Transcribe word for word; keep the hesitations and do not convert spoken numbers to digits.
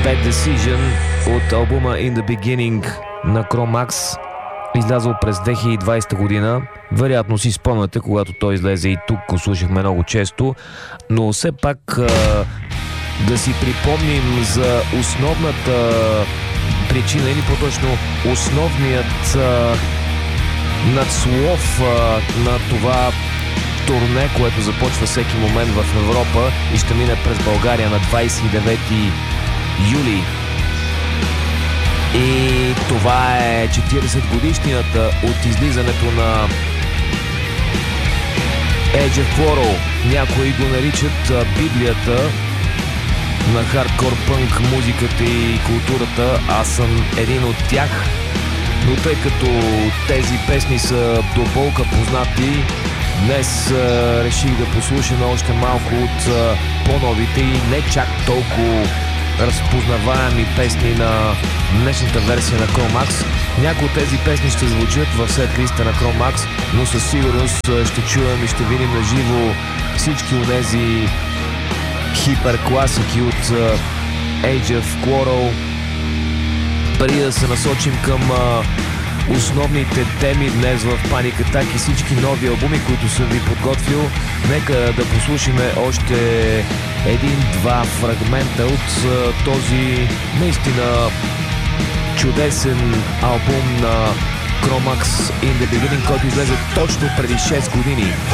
Bad Decision от албума In The Beginning на Cro-Max, излязъл през две хиляди и двадесета година. Вероятно си спомняте, когато той излезе и тук го слушахме много често, но все пак а, да си припомним за основната причина, или по-точно основният а, надслов а, на това турне, което започва всеки момент в Европа и ще мине през България на двадесет и девети юли. И това е четиридесет годишнината от излизането на Age of Quarrel. Някои го наричат Библията на хардкор пънк музиката и културата. Аз съм един от тях, но тъй като тези песни са до болка познати, днес а, реших да послушаме още малко от а, по-новите и не чак толкова разпознаваеми песни на днешната версия на Cro-Max. Някои от тези песни ще звучат в сет-листа на Cro-Max, но със сигурност ще чуем и ще видим на живо всички от тези хиперкласики от uh, Age of Quarrel. Преди да се насочим към uh, основните теми днес в Panic Attack и всички нови албуми, които съм ви подготвил, нека да послушаме още един-два фрагмента от uh, този наистина чудесен албум на Cro-Max In The Beginning, който излезе точно преди шест години.